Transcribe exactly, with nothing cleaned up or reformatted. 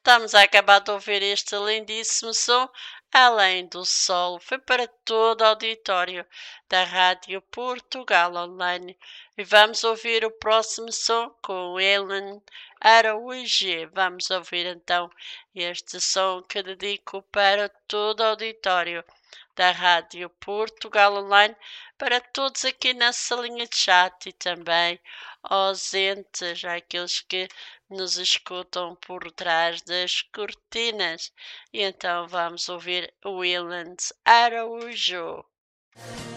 estamos a acabar de ouvir este lindíssimo som, Além do Sol. Foi para todo o auditório da Rádio Portugal Online. E vamos ouvir o próximo som com Helen Araújo. Vamos ouvir então este som que dedico para todo o auditório da Rádio Portugal Online, para todos aqui na salinha de chat e também ausentes, aqueles que nos escutam por trás das cortinas. E então vamos ouvir Willands Araújo.